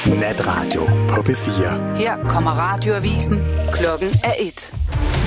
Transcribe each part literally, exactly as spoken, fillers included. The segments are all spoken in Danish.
Natradio på P fire. Her kommer radioavisen. Klokken er et.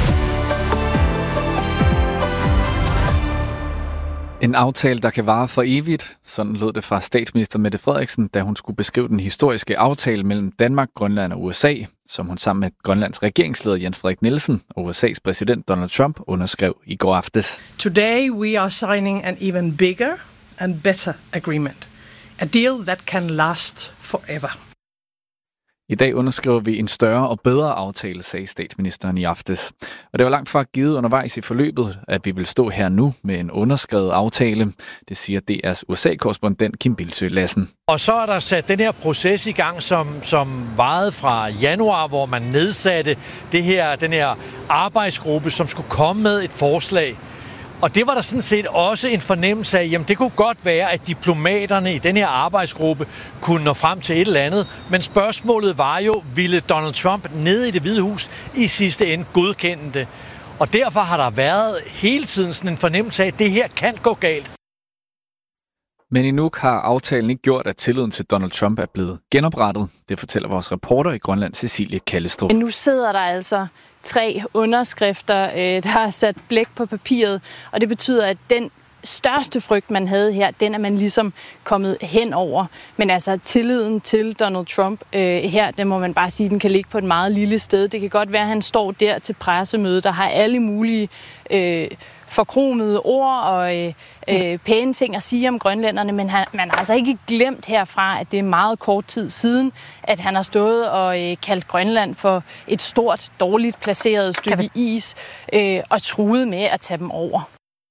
En aftale, der kan vare for evigt. Sådan lød det fra statsminister Mette Frederiksen, da hun skulle beskrive den historiske aftale mellem Danmark, Grønland og U S A, som hun sammen med Grønlands regeringsleder Jens Frederik Nielsen og U S A's præsident Donald Trump underskrev i går aftes. Today we are signing an even bigger and better agreement. A deal that can last forever. I dag underskriver vi en større og bedre aftale, sagde statsministeren i aftes. Og det var langt fra givet undervejs i forløbet, at vi vil stå her nu med en underskrevet aftale. Det siger D R's U S A-korrespondent Kim Bildsøe Lassen. Og så er der sat den her proces i gang, som, som varede fra januar, hvor man nedsatte det her, den her arbejdsgruppe, som skulle komme med et forslag. Og det var der sådan set også en fornemmelse af, jamen det kunne godt være, at diplomaterne i den her arbejdsgruppe kunne nå frem til et eller andet. Men spørgsmålet var jo, ville Donald Trump nede i Det Hvide Hus i sidste ende godkende det? Og derfor har der været hele tiden sådan en fornemmelse af, at det her kan gå galt. Men endnu har aftalen ikke gjort, at tilliden til Donald Trump er blevet genoprettet. Det fortæller vores reporter i Grønland, Cecilie Kallestrup. Men nu sidder der altså tre underskrifter, øh, der har sat blæk på papiret, og det betyder, at den største frygt, man havde her, den er man ligesom kommet hen over. Men altså, tilliden til Donald Trump øh, her, den må man bare sige, den kan ligge på et meget lille sted. Det kan godt være, at han står der til pressemøde, der har alle mulige øh, forkromede ord og øh, øh, pæne ting at sige om grønlænderne, men han, man har altså ikke glemt herfra, at det er meget kort tid siden, at han har stået og øh, kaldt Grønland for et stort, dårligt placeret stykke is øh, og truet med at tage dem over.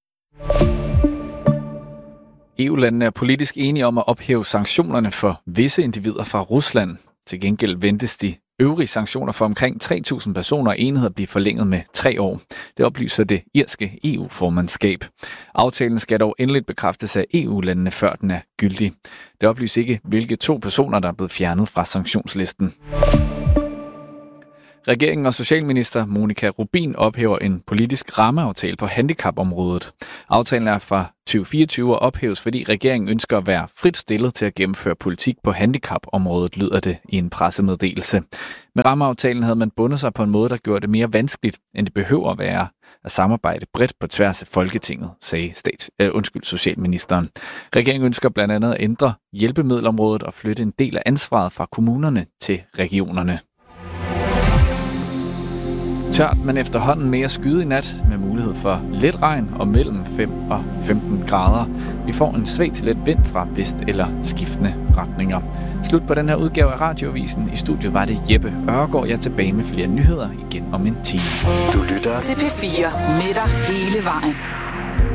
E U-landene er politisk enige om at ophæve sanktionerne for visse individer fra Rusland. Til gengæld ventes de øvrige sanktioner for omkring tre tusind personer og enheder blive forlænget med tre år. Det oplyser det irske E U-formandskab. Aftalen skal dog endeligt bekræftes af E U-landene, før den er gyldig. Det oplyser ikke, hvilke to personer, der er blevet fjernet fra sanktionslisten. Regeringen og socialminister Monica Rubin ophæver en politisk rammeaftale på handicapområdet. Aftalen er fra tyve fireogtyve og ophæves, fordi regeringen ønsker at være frit stillet til at gennemføre politik på handicapområdet, lyder det i en pressemeddelelse. Med rammeaftalen havde man bundet sig på en måde, der gjorde det mere vanskeligt, end det behøver at være at samarbejde bredt på tværs af Folketinget, sagde stats, øh, undskyld, socialministeren. Regeringen ønsker blandt andet at ændre hjælpemiddelområdet og flytte en del af ansvaret fra kommunerne til regionerne. Tørt, men efterhånden mere skyde i nat med mulighed for let regn og mellem fem og femten grader. Vi får en svag til let vind fra vest eller skiftende retninger. Slut på den her udgave af Radioavisen. I studiet var det Jeppe Ørgaard. Jeg er tilbage med flere nyheder igen om en time. Du lytter til P fire med dig hele vejen.